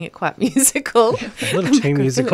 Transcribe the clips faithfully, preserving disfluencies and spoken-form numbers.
it quite musical. A little too musical.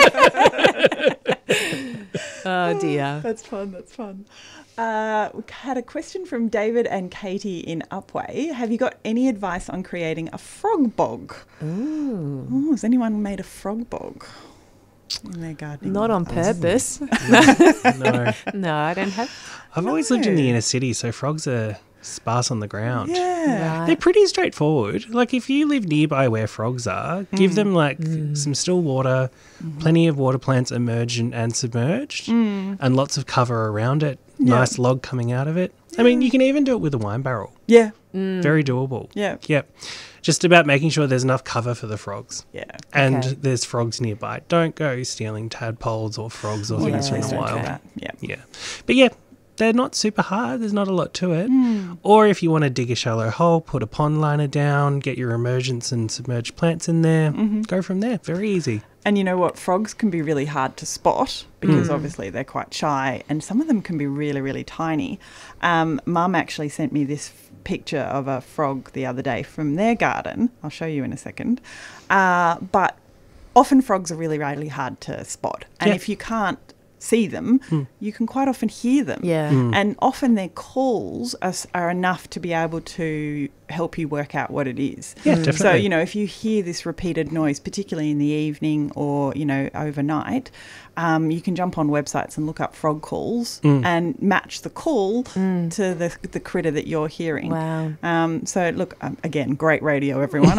Oh, dear. That's fun, that's fun. Uh, we had a question from David and Katie in Upway. Have you got any advice on creating a frog bog? Ooh. Oh, has anyone made a frog bog in their garden? Not on purpose. No. No, I don't have. I've always lived in the inner city, so frogs are sparse on the ground. Yeah. Right. They're pretty straightforward. Like if you live nearby where frogs are, give them like some still water, plenty of water plants emergent and submerged, and lots of cover around it. Yeah. Nice log coming out of it. I mean, you can even do it with a wine barrel. Yeah. Very doable. Yeah. Yep. Just about making sure there's enough cover for the frogs. Yeah. And Okay. there's frogs nearby. Don't go stealing tadpoles or frogs or Yeah, things from please the don't do wild. that. Yeah. Yeah. But yeah, they're not super hard. There's not a lot to it. Or if you want to dig a shallow hole, put a pond liner down, get your emergents and submerged plants in there, go from there. Very easy. And you know what? Frogs can be really hard to spot because obviously they're quite shy, and some of them can be really, really tiny. Um, Mum actually sent me this f- picture of a frog the other day from their garden. I'll show you in a second. Uh, but often frogs are really, really hard to spot. And Yeah. if you can't see them, you can quite often hear them. Yeah. And often their calls are, s- are enough to be able to help you work out what it is. Yeah, So, definitely. you know, if you hear this repeated noise, particularly in the evening or, you know, overnight, um, you can jump on websites and look up frog calls and match the call to the, the critter that you're hearing. Wow. Um, so, look, um, again, great radio, everyone.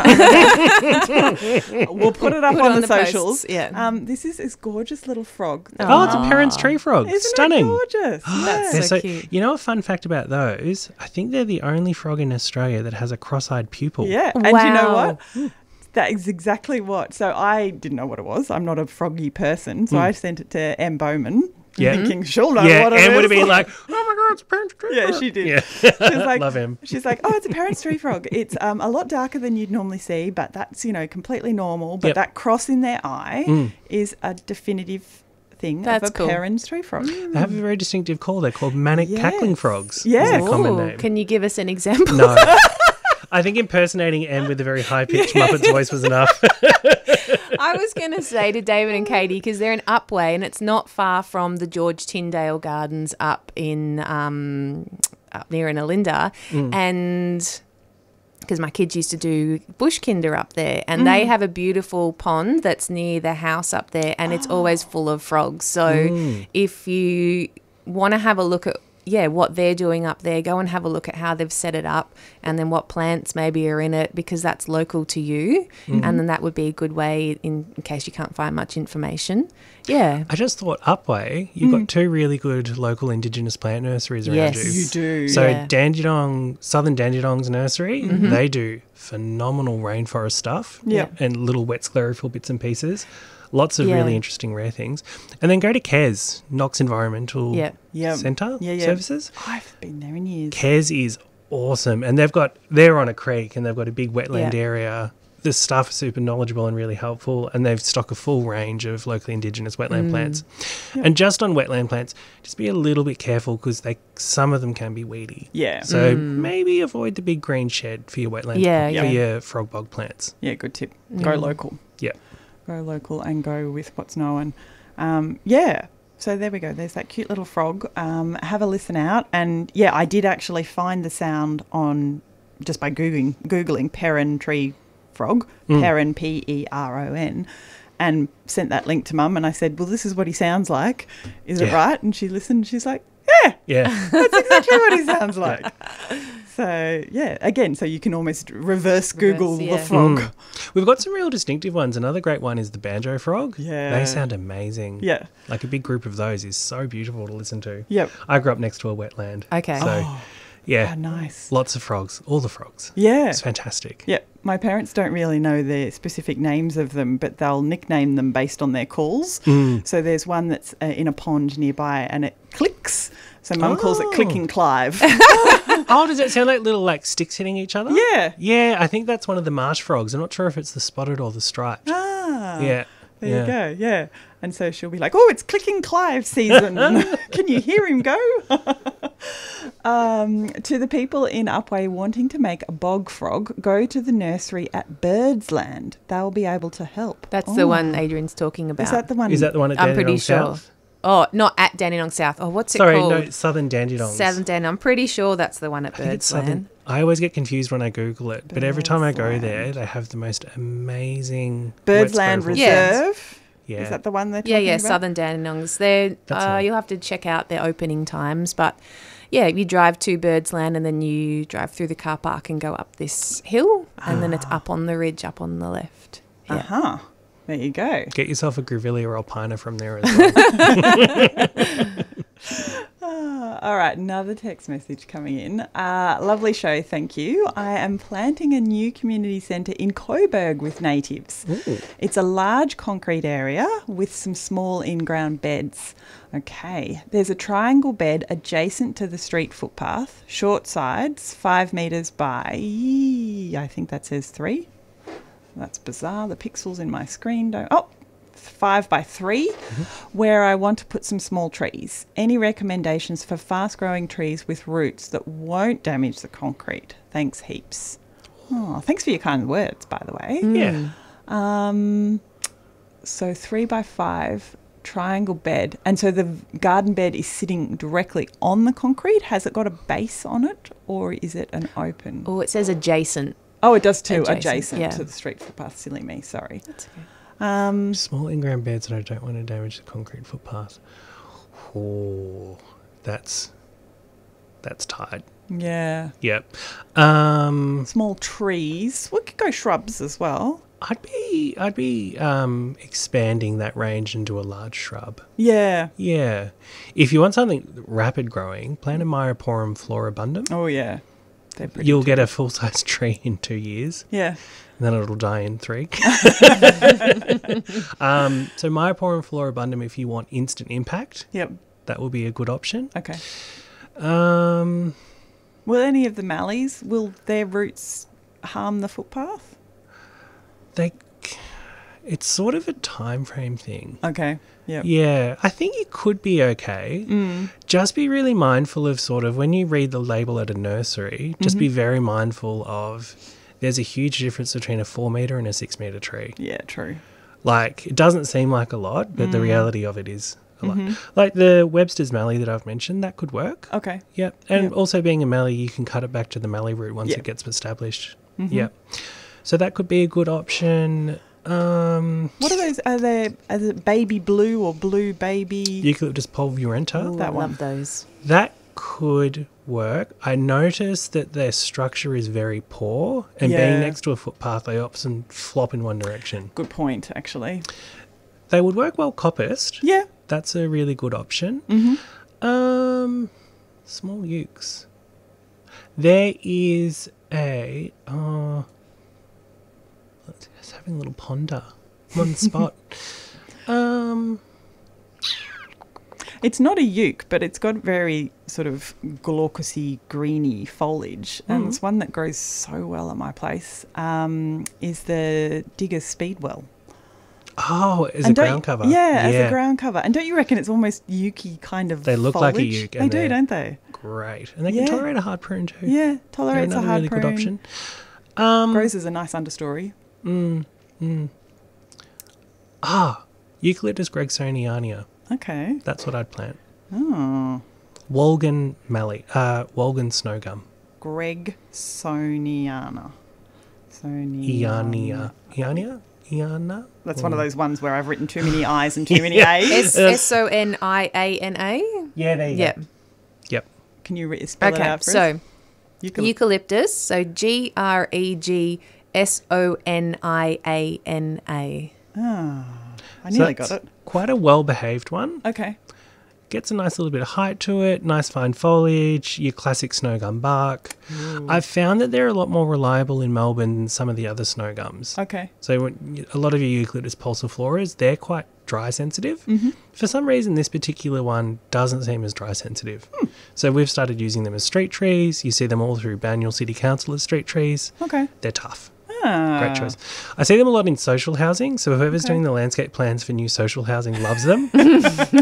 We'll put it up Put on, on the, the posts, socials. yeah. Um, this is this gorgeous little frog. Oh, it's a parent's tree frog. Isn't Stunning. it gorgeous? Yeah. They're So cute. You know a fun fact about those? I think they're the only frog in Australia that has a cross-eyed pupil. Yeah, and you know Wow. what? That is exactly what. So I didn't know what it was. I'm not a froggy person, so I sent it to Em Bowman, Yeah. thinking she'll know Yeah, what it Em is. would have been like, oh my God, it's a parent's tree yeah, frog. she did. Yeah. She was like, Love him. She's like, oh, it's a parent's tree frog. It's um, a lot darker than you'd normally see, but that's, you know, completely normal. But Yep. that cross in their eye is a definitive thing That's of a cool. parent's tree frog. They have a very distinctive call. They're called manic Yes. cackling frogs. Yes. Is their common Ooh, name. can you give us an example? No. I think impersonating Em with a very high-pitched Muppets voice was enough. I was going to say to David and Katie, because they're in Upway and it's not far from the George Tyndale Gardens up in um, up near in Alinda, and because my kids used to do bush kinder up there, and they have a beautiful pond that's near the house up there, and it's always full of frogs. So if you want to have a look at yeah, what they're doing up there, go and have a look at how they've set it up and then what plants maybe are in it, because that's local to you. And then that would be a good way in, in case you can't find much information. Yeah. I just thought Upway, you've got two really good local Indigenous plant nurseries around Yes. you. You do. So Yeah. Dandenong, Southern Dandenong's nursery, they do phenomenal rainforest stuff. Yeah. And little wet sclerophyll bits and pieces. Lots of Yeah. really interesting rare things. And then go to Kes, Knox Environmental Yeah. Yeah. Centre Yeah, yeah. Services. I've been there in years. Kes is awesome. And they've got, they're on a creek and they've got a big wetland Yeah. area. The staff are super knowledgeable and really helpful, and they've stock a full range of locally Indigenous wetland plants. And just on wetland plants, just be a little bit careful because they some of them can be weedy. Yeah. So maybe avoid the big green shed for your wetland, Yeah, for yeah. your frog bog plants. Yeah, good tip. Go local. Yeah. Go local and go with what's known. Um, yeah. So there we go. There's that cute little frog. Um, have a listen out. And yeah, I did actually find the sound on just by googling googling Perron tree frog, Perron, P E R O N, and sent that link to Mum. And I said, well, this is what he sounds like. Is it Yeah. right? And she listened. And she's like, yeah, Yeah. that's exactly what he sounds like. So yeah, again, so you can almost reverse Google yeah. the frog. Mm. We've got some real distinctive ones. Another great one is the banjo frog. Yeah. They sound amazing. Yeah. Like a big group of those is so beautiful to listen to. Yep. I grew up next to a wetland. Okay. So, yeah. Oh, nice. Lots of frogs. All the frogs. Yeah. It's fantastic. Yeah. My parents don't really know the specific names of them, but they'll nickname them based on their calls. Mm. So there's one that's uh, in a pond nearby and it clicks. So Mum calls it Oh. Clicking Clive. Oh, does it sound like little like sticks hitting each other? Yeah. Yeah, I think that's one of the marsh frogs. I'm not sure if it's the spotted or the striped. Ah. yeah. There yeah. you go. Yeah. And so she'll be like, oh, it's Clicking Clive season. Can you hear him go? Um, to the people in Upwey wanting to make a bog frog, go to the nursery at Birdsland. They'll be able to help. That's Oh. the one Adrian's talking about. Is that the one? Is that the one at I'm pretty Dandenong sure. South? Oh, not at Dandenong South. Oh, what's it Sorry, called? no, Southern Dandenongs. Southern Dandenong. I'm pretty sure that's the one at I think it's Birdsland. Southern. I always get confused when I Google it, but every time I go there, they have the most amazing Birdsland wet squirrel. Yeah. Reserve? Yeah. Is that the one they're talking Yeah, yeah, about? Southern Dandenongs. They're, That's uh, right. you'll have to check out their opening times, but yeah, you drive to Birdsland and then you drive through the car park and go up this hill, and then it's up on the ridge, up on the left. Yeah. Uh-huh. There you go. Get yourself a Grevillea or Alpina from there as well. Uh, all right, another text message coming in. Uh, lovely show, thank you. I am planting a new community centre in Coburg with natives. Ooh. It's a large concrete area with some small in-ground beds. Okay, there's a triangle bed adjacent to the street footpath, short sides, five metres by, I think that says three. That's bizarre. The pixels in my screen don't... Oh, five by three, mm-hmm. where I want to put some small trees. Any recommendations for fast-growing trees with roots that won't damage the concrete? Thanks heaps. Oh, thanks for your kind words, by the way. Yeah. Um, so three by five, triangle bed. And so the garden bed is sitting directly on the concrete. Has it got a base on it, or is it an open? Oh, it says adjacent. Oh, it does too. Adjacent, Adjacent, yeah. to the street footpath. Silly me, sorry. That's okay. Um, Small in-ground beds that I don't want to damage the concrete footpath. Oh, that's that's tight. yeah. Yep. Um, Small trees. We could go shrubs as well. I'd be I'd be um, expanding that range into a large shrub. Yeah. Yeah. If you want something rapid growing, plant a Myroporum floribundum. Oh, yeah. They're pretty You'll too. get a full-size tree in two years. Yeah. And then it'll die in three. um, so Myroporum floribundum, if you want instant impact, Yep. that will be a good option. Okay. Um, Will any of the mallees, will their roots harm the footpath? they, it's sort of a time frame thing. Okay. Yep. Yeah, I think it could be okay. Mm. Just be really mindful of sort of when you read the label at a nursery, just be very mindful of there's a huge difference between a four metre and a six metre tree. Yeah, true. Like, it doesn't seem like a lot, but the reality of it is a lot. Like the Webster's mallee that I've mentioned, that could work. Okay. Yep. And Yep. also being a mallee, you can cut it back to the mallee root once Yep. it gets established. Yep. So that could be a good option. Um, What are those? Are they are they baby blue or blue baby? Eucalyptus pulverulenta. Ooh, That I one. love those. That could work. I noticed that their structure is very poor, and Yeah. being next to a footpath, they often flop in one direction. Good point, actually. They would work well coppiced. Yeah. That's a really good option. Mm-hmm. Um, small ukes. There is a. Uh, it's having a little ponder. I'm on the spot. um. It's not a uke, but it's got very sort of glaucous-y, greeny foliage. And Mm. it's one that grows so well at my place, um, is the Digger Speedwell. Oh, as a And don't- ground cover. Yeah, as a ground cover. And don't you reckon it's almost ukey kind of They look like a foliage? uke They and do, they're- don't they? Great. And they Yeah. can tolerate a hard prune too. Yeah, They're tolerates a another hard really prune. good option. Um, Grows as a nice understory. mm, mm. Ah, Eucalyptus gregsoniana. Okay. That's what I'd plant. Oh. Wolgan mallee. Uh, Wolgan snow gum. Gregsoniana. Soniana. Iania. Iania? Iana? That's one of Or- those ones where I've written too many I's and too many A's. S S O N I A N A? Yeah, there you Yeah. go. Yep. Can you re- spell it Okay, out for us? so Eucalypt- eucalyptus, so G R E G S O N I A N A. Ah, I So nearly that's got it. Quite a well-behaved one. Okay. Gets a nice little bit of height to it, nice fine foliage, your classic snow gum bark. I've found that they're a lot more reliable in Melbourne than some of the other snow gums. Okay. So when, a lot of your Eucalyptus pulsifloras, they're quite dry sensitive. Mm-hmm. For some reason, this particular one doesn't seem as dry sensitive. Hmm. So we've started using them as street trees. You see them all through Banyule City Council as street trees. Okay. They're tough. Ah. Great choice. I see them a lot in social housing. So whoever's Okay. doing the landscape plans for new social housing loves them.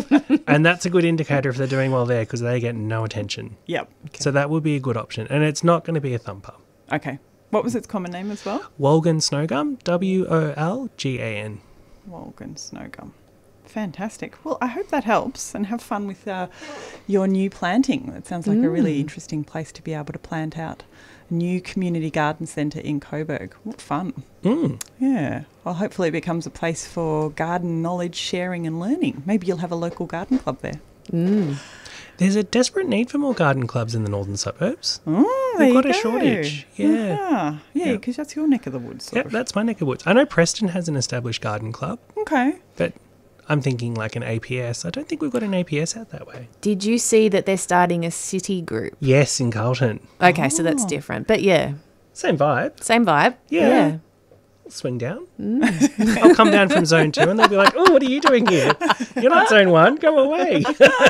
And that's a good indicator if they're doing well there because they get no attention. Yep. So that would be a good option. And it's not going to be a thumper. Okay. What was its common name as well? Wolgan snowgum, W O L G A N. Wolgan snowgum. Fantastic. Well, I hope that helps, and have fun with uh, your new planting. That sounds like mm. a really interesting place to be able to plant out. A new community garden centre in Coburg. What fun. Mm. Yeah. Well, hopefully it becomes a place for garden knowledge sharing and learning. Maybe you'll have a local garden club there. Mm. There's a desperate need for more garden clubs in the northern suburbs. Oh, We've got there a you go. shortage. Yeah. Ah, yeah, because Yeah. that's your neck of the woods. Sort Yep, of. that's my neck of woods. I know Preston has an established garden club, Okay. but I'm thinking like an A P S. I don't think we've got an A P S out that way. Did you see that they're starting a city group? Yes, in Carlton. Okay, so that's Oh. different. But yeah, Same vibe. same vibe. Yeah. Yeah. I'll swing down. I'll come down from zone two and they'll be like, oh, what are you doing here? You're not zone one. Go away.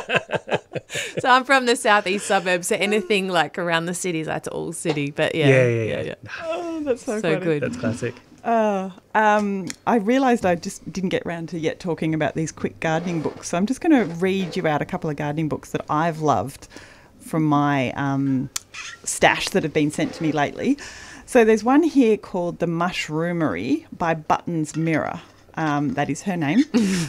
So I'm from the southeast suburbs, so anything like around the cities, that's all city. But yeah. Yeah, yeah, yeah. Oh, that's so, So funny. good. That's classic. Uh, um, I realised I just didn't get round to yet talking about these quick gardening books. So I'm just going to read you out a couple of gardening books that I've loved from my um, stash that have been sent to me lately. So there's one here called The Mushroomery by Buttons Mirror. Um, that is her name.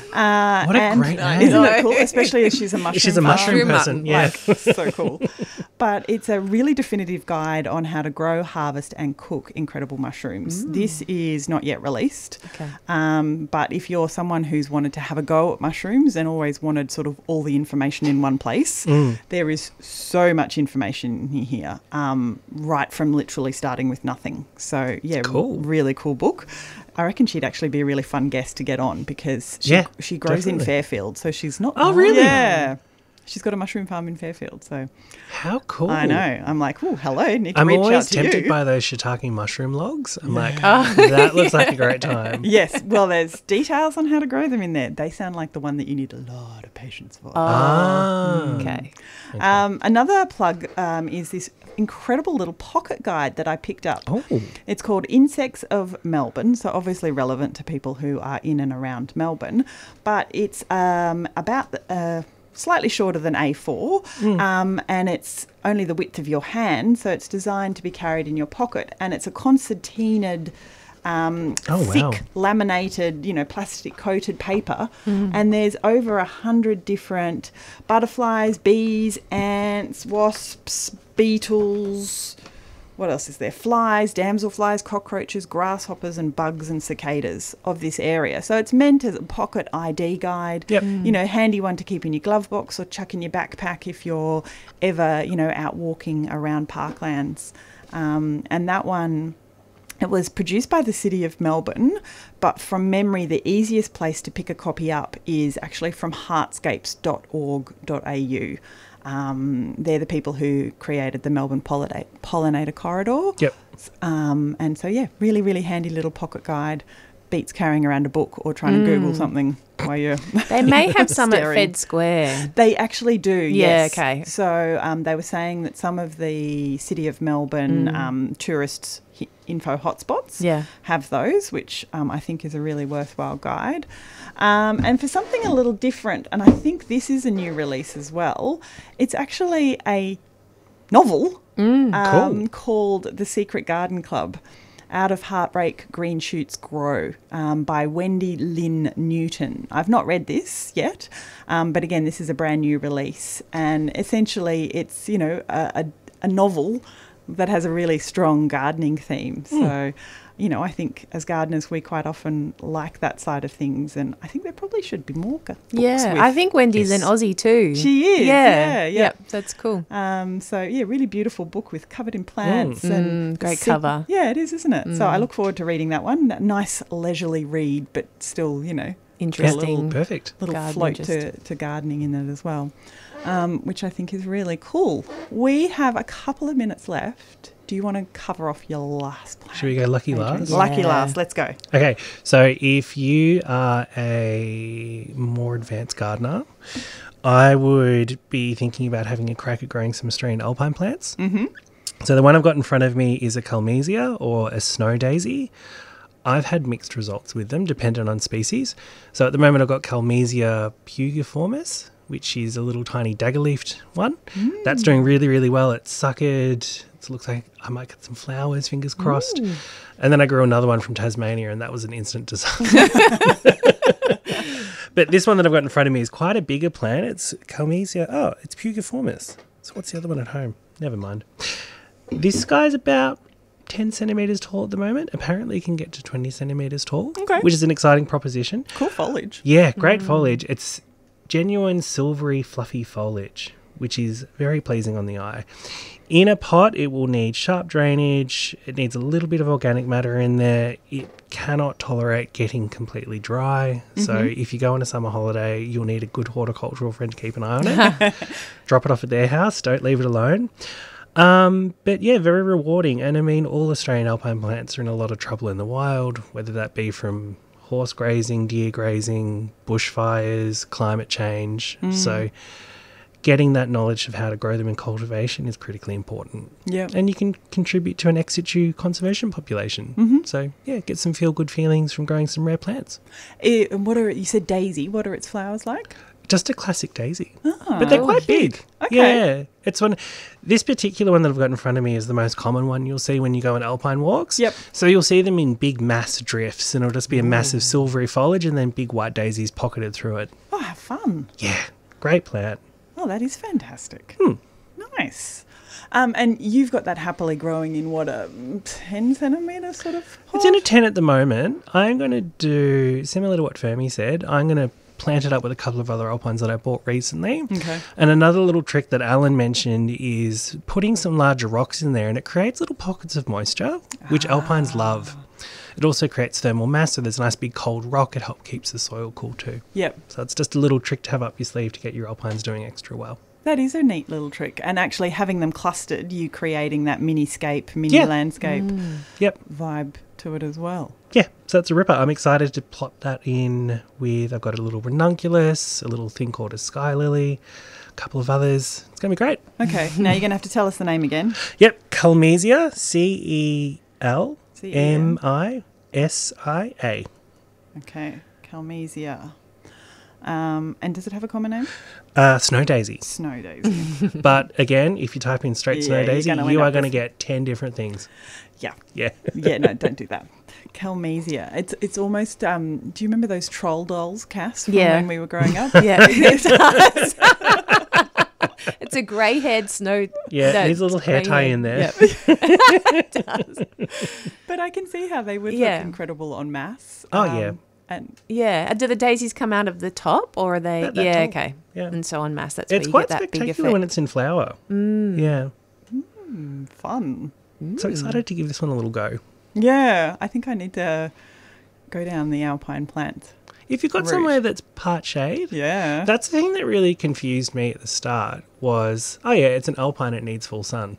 Uh, What a and great name. Isn't it cool? Especially as she's a mushroom She's a farmer. mushroom Mushroom person. mutton, Yeah. Like, so cool. But it's a really definitive guide on how to grow, harvest and cook incredible mushrooms. This is not yet released. Okay. Um, but if you're someone who's wanted to have a go at mushrooms and always wanted sort of all the information in one place, Mm. there is so much information in here, um, right from literally starting with nothing. So, yeah, Cool. really cool book. I reckon she'd actually be a really fun guest to get on because she, Yeah, she grows definitely. in Fairfield, so she's not... Oh, really? Yeah. She's got a mushroom farm in Fairfield, so How cool. I know. I'm like, oh, hello, need to I'm reach out always to tempted you. by those shiitake mushroom logs. I'm like, Oh. that looks like a great time. Yes, well, there's details on how to grow them in there. They sound like the one that you need a lot of patience for. Oh, Ah. okay. Um, another plug um, is this incredible little pocket guide that I picked up. Oh. It's called Insects of Melbourne, so obviously relevant to people who are in and around Melbourne, but it's um, about the, uh, slightly shorter than A four, Mm. um, and it's only the width of your hand, so it's designed to be carried in your pocket, and it's a concertinaed um, Oh, thick wow. laminated, you know, plastic coated paper, and there's over a hundred different butterflies, bees, ants, wasps, beetles. What else is there? Flies, damselflies, cockroaches, grasshoppers, and bugs and cicadas of this area. So it's meant as a pocket I D guide. Yep. You know, handy one to keep in your glove box or chuck in your backpack if you're ever, you know, out walking around parklands. Um, and that one, it was produced by the City of Melbourne, but from memory, the easiest place to pick a copy up is actually from heartscapes dot org dot a u. Um, they're the people who created the Melbourne Pollinator, Pollinator Corridor. Yep. Um, and so, yeah, really, really handy little pocket guide. Beats carrying around a book or trying to Google something while you're... They may have some at Staring. Fed Square. They actually do, Yeah, yes. okay. So um, they were saying that some of the City of Melbourne Mm. um, tourist hi- info hotspots Yeah. have those, which um, I think is a really worthwhile guide. Um, and for something a little different, and I think this is a new release as well, it's actually a novel Mm. um, Cool. called The Secret Garden Club. Out of Heartbreak, Green Shoots Grow um, by Wendy Lynn Newton. I've not read this yet, um, but again, this is a brand new release. And essentially, it's, you know, a, a, a novel that has a really strong gardening theme. So, you know, I think as gardeners, we quite often like that side of things. And I think there probably should be more ga- books Yeah, with- I think Wendy's Yes. an Aussie too. She is, Yeah, yeah, yeah. Yep, that's cool. Um, so yeah, really beautiful book with covered in plants and Mm, great se- cover. Yeah, it is, isn't it? So I look forward to reading that one. A nice leisurely read, but still, you know, Interesting. Perfect. little Garden float just- to, to gardening in it as well, um, which I think is really cool. We have a couple of minutes left. Do you want to cover off your last plan? Should we go lucky Adrian? last? Lucky Yeah. last. Let's go. Okay, so if you are a more advanced gardener, I would be thinking about having a crack at growing some Australian alpine plants. Mm-hmm. So the one I've got in front of me is a Kalmesia or a snow daisy. I've had mixed results with them, dependent on species. So at the moment I've got Kalmesia pugiformis, which is a little tiny dagger-leafed one. Mm. That's doing really, really well. It's suckered. It looks like I might get some flowers, fingers crossed. Ooh. And then I grew another one from Tasmania, and that was an instant disaster. But this one that I've got in front of me is quite a bigger plant. It's Kalmesia. Oh, it's Pugiformis. So what's the other one at home? Never mind. This guy's about ten centimetres tall at the moment. Apparently it can get to twenty centimetres tall, okay. which is an exciting proposition. Cool foliage. Yeah, great mm. foliage. It's genuine silvery, fluffy foliage, which is very pleasing on the eye. In a pot, it will need sharp drainage. It needs a little bit of organic matter in there. It cannot tolerate getting completely dry. Mm-hmm. So if you go on a summer holiday, you'll need a good horticultural friend to keep an eye on it. Drop it off at their house. Don't leave it alone. Um, but yeah, very rewarding. And I mean, all Australian alpine plants are in a lot of trouble in the wild, whether that be from horse grazing, deer grazing, bushfires, climate change. Mm. So getting that knowledge of how to grow them in cultivation is critically important. Yeah. And you can contribute to an ex situ conservation population. Mm-hmm. So, yeah, get some feel-good feelings from growing some rare plants. It, and what are, you said daisy. What are its flowers like? Just a classic daisy. Oh, but they're quite cute. big. Okay. Yeah. It's one. This particular one that I've got in front of me is the most common one you'll see when you go on alpine walks. Yep. So you'll see them in big mass drifts, and it'll just be a massive silvery foliage and then big white daisies pocketed through it. Oh, how fun. Yeah. Great plant. Oh, that is fantastic. Hmm. Nice. Um, and you've got that happily growing in what, a ten centimetre sort of pot? It's in a ten at the moment. I'm going to do, similar to what Fermi said, I'm going to plant it up with a couple of other alpines that I bought recently. Okay. And another little trick that Alan mentioned is putting some larger rocks in there, and it creates little pockets of moisture, which ah. alpines love. It also creates thermal mass, so there's a nice big cold rock. It helps keeps the soil cool too. Yep. So it's just a little trick to have up your sleeve to get your alpines doing extra well. That is a neat little trick. And actually having them clustered, you creating that mini-scape, mini yeah. landscape mm. yep. vibe to it as well. Yeah, so that's a ripper. I'm excited to plot that in with, I've got a little ranunculus, a little thing called a sky lily, a couple of others. It's going to be great. Okay, now you're going to have to tell us the name again. Yep, Kalmesia, C E L M I S I A. Okay, Kalmesia. Um, and does it have a common name? Uh, snow daisy. Snow daisy. But again, if you type in straight yeah, snow daisy, gonna you are going to get ten different things. Yeah. Yeah. yeah, no, don't do that. Kalmesia. It's it's almost, um, do you remember those troll dolls, Cass, from yeah. when we were growing up? Yeah, it does. It's a grey-haired snow. Yeah, no, there's a little hair tie in there. Yep. It does. But I can see how they would yeah. look incredible en masse. Oh, um, yeah. And yeah, do the daisies come out of the top, or are they? That, that yeah, tall. okay. Yeah. And so en masse, that's it's where you quite get that big spectacular effect when it's in flower. Mm. Yeah. Mm, fun. Mm. So excited to give this one a little go. Yeah, I think I need to go down the alpine plant. If you've got route. somewhere that's part shade, yeah, that's the thing that really confused me at the start was, oh yeah, it's an alpine, it needs full sun.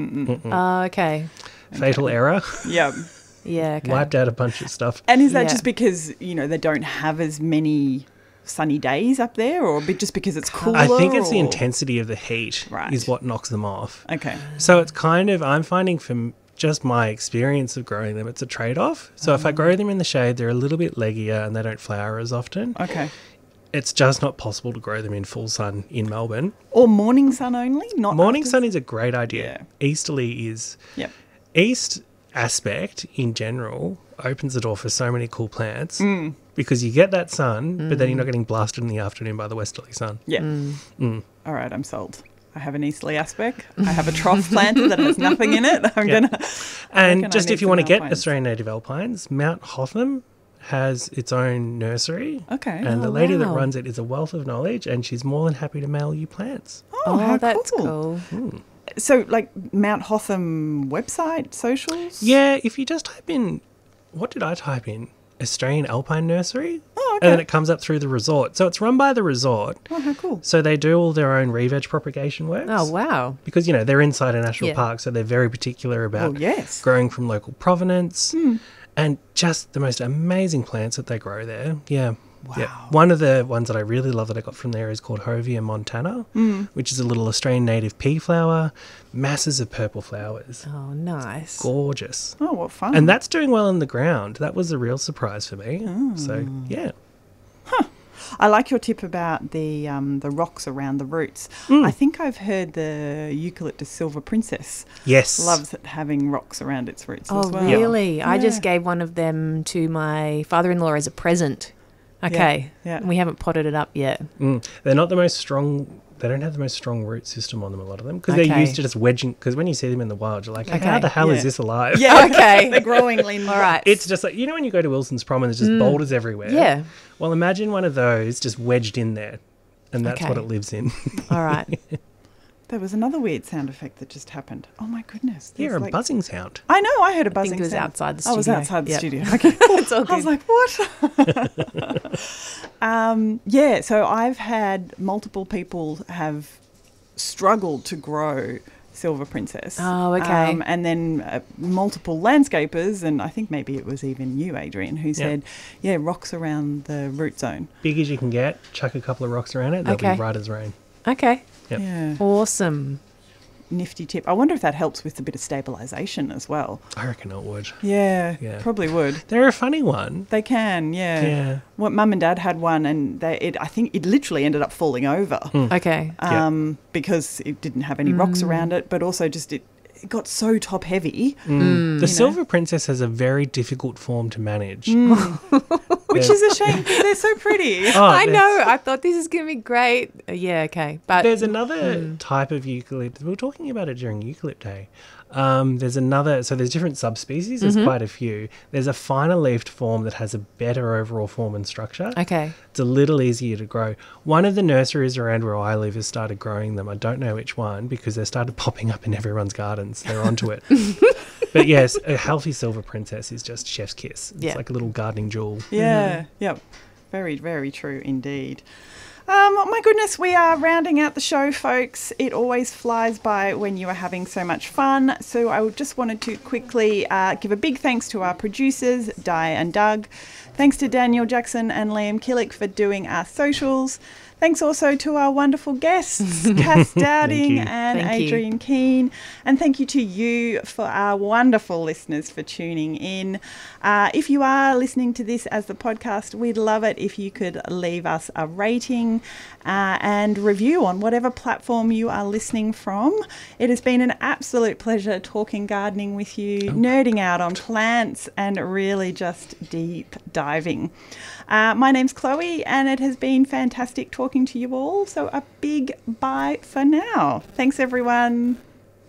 Oh, okay. Fatal okay. error. Yep. Yeah, okay. Wiped out a bunch of stuff. And is that yeah. just because, you know, they don't have as many sunny days up there, or just because it's cooler? I think it's or? the intensity of the heat right. is what knocks them off. Okay. So it's kind of, I'm finding from just my experience of growing them, it's a trade-off. So oh. if I grow them in the shade, they're a little bit leggier and they don't flower as often. Okay. It's just not possible to grow them in full sun in Melbourne. Or morning sun only? Not Morning after? sun is a great idea. Yeah. Easterly is. Yep. East aspect in general opens the door for so many cool plants mm. because you get that sun, mm. but then you're not getting blasted in the afternoon by the westerly sun. Yeah. Mm. Mm. All right, I'm sold. I have an easterly aspect. I have a trough planter that has nothing in it. I'm yeah. gonna. And just if you want to get alpines. Australian native alpines, Mount Hotham has its own nursery. Okay. And oh, the lady wow. that runs it is a wealth of knowledge, and she's more than happy to mail you plants. Oh, Oh, how that's cool. cool. Mm. So, like Mount Hotham website, socials? Yeah, if you just type in, what did I type in? Australian Alpine Nursery? Oh, okay. And then it comes up through the resort. So it's run by the resort. Oh, how cool. So they do all their own re-veg propagation works. Oh, wow. Because, you know, they're inside a national Yeah. park, so they're very particular about Oh, yes. growing from local provenance Mm. and just the most amazing plants that they grow there. Yeah. Wow. Yeah. One of the ones that I really love that I got from there is called Hovia montana, Mm. which is a little Australian native pea flower, masses of purple flowers. Oh, nice. Gorgeous. Oh, what fun. And that's doing well in the ground. That was a real surprise for me. Oh. So, yeah. I like your tip about the um, the rocks around the roots. Mm. I think I've heard the eucalyptus silver princess Yes. loves it having rocks around its roots Oh, as well. really? I just Yeah. gave one of them to my father-in-law as a present. Okay. yeah. We haven't potted it up yet. Mm. They're not the most strong. They don't have the most strong root system on them, a lot of them, because they're Okay. used to just wedging. Because when you see them in the wild, you're like, Okay. how the hell Yeah. is this alive? Yeah, Okay. They're growing limbs. All right. It's just like, you know when you go to Wilson's Prom and there's just boulders everywhere? Yeah. Well, imagine one of those just wedged in there, and that's Okay. what it lives in. All right. There was another weird sound effect that just happened. Oh my goodness. Yeah, There's a like- buzzing sound. I know, I heard a I buzzing think it was sound. outside the I studio. was outside the Yep. studio. Okay. It's all I was good. like, what? um, yeah, so I've had multiple people have struggled to grow Silver Princess. Oh, okay. Um, and then uh, multiple landscapers, and I think maybe it was even you, Adrian, who said, yeah, rocks around the root zone. Big as you can get, chuck a couple of rocks around it, they'll Okay. be right as rain. Okay. Yep. Yeah, Awesome. nifty tip. I wonder if that helps with a bit of stabilisation as well. I reckon it would. Yeah, Yeah. probably would. They're a funny one. They can, yeah. Yeah. Well, Mum and Dad had one, and they, it, I think it literally ended up falling over Okay. Yeah. um, because it didn't have any rocks around it, but also just it, it got so top heavy. Mm. The You know. Silver Princess has a very difficult form to manage. Which is a shame because they're so pretty. Oh, I there's- know. I thought this is going to be great. Uh, yeah, okay. But There's another type of eucalyptus. We were talking about it during Eucalypt Day. Um, there's another, so there's different subspecies. There's quite a few. There's a finer leafed form that has a better overall form and structure. okay. It's a little easier to grow. One of the nurseries around where I live has started growing them. I don't know which one because they started popping up in everyone's gardens. They're onto it. But yes, a healthy Silver Princess is just chef's kiss. It's Yeah. like a little gardening jewel. Yeah, yep. Very, very true indeed. Um, my goodness, we are rounding out the show, folks. It always flies by when you are having so much fun. So I just wanted to quickly uh, give a big thanks to our producers, Di and Doug. Thanks to Daniel Jackson and Liam Killick for doing our socials. Thanks also to our wonderful guests, Cass Dowding you. and Thank you. Adrian Keane. And thank you to you for our wonderful listeners for tuning in. Uh, if you are listening to this as the podcast, we'd love it if you could leave us a rating uh, and review on whatever platform you are listening from. It has been an absolute pleasure talking gardening with you, nerding out on plants and really just deep diving. Uh, my name's Chloe and it has been fantastic talking to you all. So a big bye for now. Thanks, everyone.